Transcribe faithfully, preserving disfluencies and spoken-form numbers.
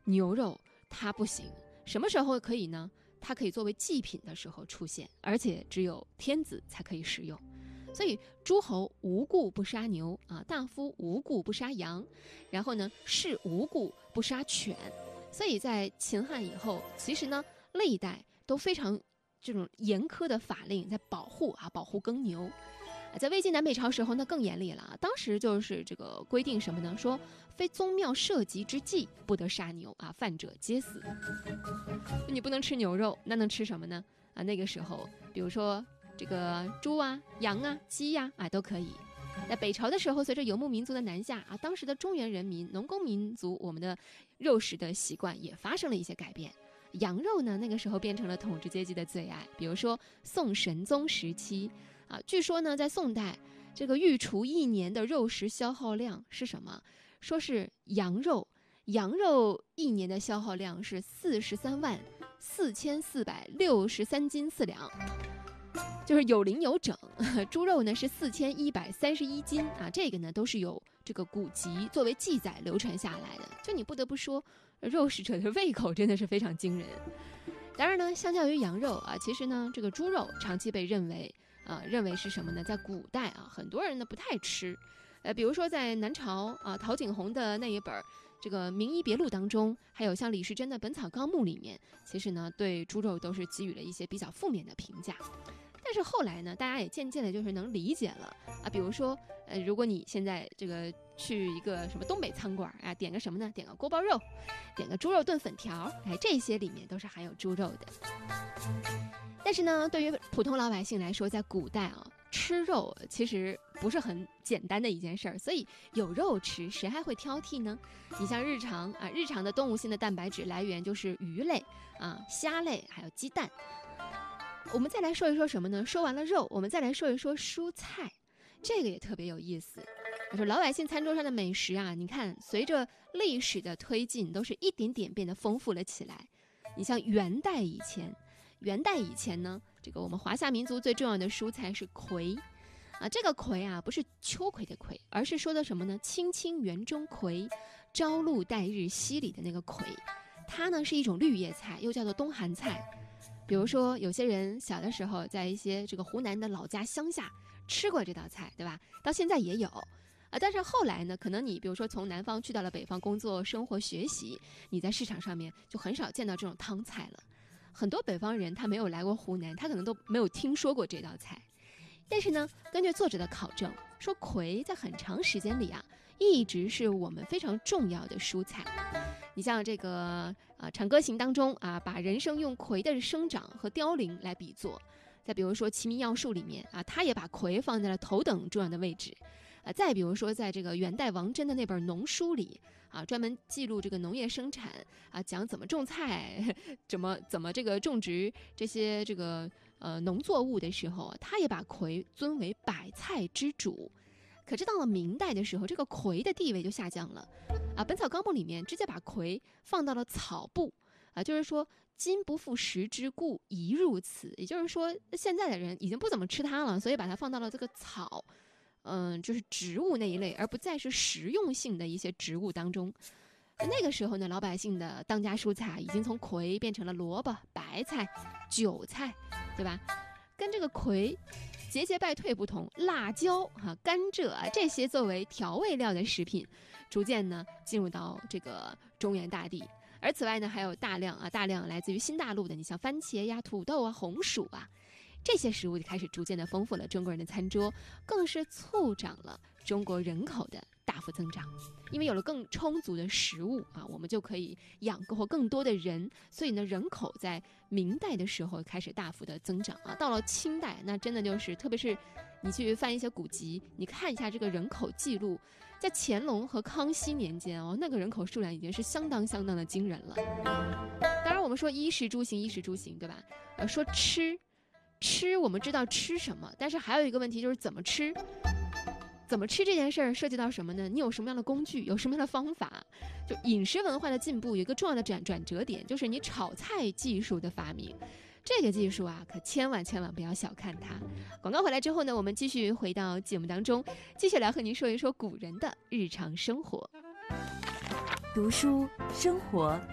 牛肉它不行。什么时候可以呢？它可以作为祭品的时候出现，而且只有天子才可以食用。所以诸侯无故不杀牛啊，大夫无故不杀羊，然后呢士无故不杀犬。所以在秦汉以后，其实呢历代都非常这种严苛的法令在保护啊，保护耕牛。在魏晋南北朝时候那更严厉了，当时就是这个规定什么呢？说非宗庙社稷之祭不得杀牛啊，犯者皆死。你不能吃牛肉，那能吃什么呢？啊，那个时候比如说这个猪啊、羊啊、鸡呀 啊, 啊都可以。在北朝的时候，随着游牧民族的南下啊，当时的中原人民、农耕民族，我们的肉食的习惯也发生了一些改变。羊肉呢，那个时候变成了统治阶级的最爱。比如说宋神宗时期啊，据说呢，在宋代这个御厨一年的肉食消耗量是什么？说是羊肉，羊肉一年的消耗量是四十三万四千四百六十三斤四两。就是有零有整。猪肉呢是四千一百三十一斤啊，这个呢都是有这个古籍作为记载流传下来的。就你不得不说，肉食者的胃口真的是非常惊人。当然呢，相较于羊肉啊，其实呢这个猪肉长期被认为啊、呃、认为是什么呢？在古代啊，很多人呢不太吃。呃，比如说在南朝啊，陶景洪的那一本这个《名医别录》当中，还有像李时珍的《本草纲目》里面，其实呢对猪肉都是给予了一些比较负面的评价。但是后来呢，大家也渐渐的就是能理解了啊。比如说，呃，如果你现在这个去一个什么东北餐馆啊，点个什么呢？点个锅包肉，点个猪肉炖粉条，哎，这些里面都是含有猪肉的。但是呢，对于普通老百姓来说，在古代啊，吃肉其实不是很简单的一件事儿，所以有肉吃，谁还会挑剔呢？你像日常啊，日常的动物性的蛋白质来源就是鱼类啊、虾类，还有鸡蛋。我们再来说一说什么呢？说完了肉，我们再来说一说蔬菜，这个也特别有意思。我说老百姓餐桌上的美食啊，你看随着历史的推进，都是一点点变得丰富了起来。你像元代以前，元代以前呢，这个我们华夏民族最重要的蔬菜是葵啊，这个葵啊不是秋葵的葵，而是说的什么呢？青青园中葵，朝露待日晞里的那个葵。它呢是一种绿叶菜，又叫做冬寒菜。比如说有些人小的时候在一些这个湖南的老家乡下吃过这道菜，对吧？到现在也有啊，但是后来呢，可能你比如说从南方去到了北方工作、生活、学习，你在市场上面就很少见到这种汤菜了。很多北方人他没有来过湖南，他可能都没有听说过这道菜。但是呢，根据作者的考证，说葵在很长时间里啊，一直是我们非常重要的蔬菜。你像这个啊，《长歌行》当中啊，把人参用葵的生长和凋零来比作。再比如说《齐民要术》里面啊，他也把葵放在了头等重要的位置。啊，再比如说在这个元代王祯的那本农书里啊，专门记录这个农业生产啊，讲怎么种菜，怎么怎么这个种植这些这个呃农作物的时候，他也把葵尊为百菜之主。可是到了明代的时候，这个葵的地位就下降了啊，《本草纲目》里面直接把葵放到了草部啊，就是说今不复食之，故宜入此。也就是说，现在的人已经不怎么吃它了，所以把它放到了这个草，嗯，就是植物那一类，而不再是实用性的一些植物当中。那个时候呢，老百姓的当家蔬菜已经从葵变成了萝卜、白菜、韭菜，对吧？跟这个葵节节败退不同，辣椒啊、甘蔗啊这些作为调味料的食品，逐渐呢进入到这个中原大地。而此外呢，还有大量啊大量来自于新大陆的，你像番茄呀、土豆啊、红薯啊，这些食物就开始逐渐的丰富了中国人的餐桌，更是促长了中国人口的大幅增长。因为有了更充足的食物啊，我们就可以养活更多的人，所以呢，人口在明代的时候开始大幅的增长啊。到了清代，那真的就是，特别是你去翻一些古籍，你看一下这个人口记录，在乾隆和康熙年间哦，那个人口数量已经是相当相当的惊人了。当然，我们说衣食住行，衣食住行，对吧？呃，说吃。吃我们知道吃什么，但是还有一个问题就是怎么吃。怎么吃这件事儿涉及到什么呢？你有什么样的工具，有什么样的方法？就饮食文化的进步有一个重要的转转折点，就是你炒菜技术的发明。这个技术啊，可千万千万不要小看它。广告回来之后呢，我们继续回到节目当中，继续来和您说一说古人的日常生活。 读书、生活、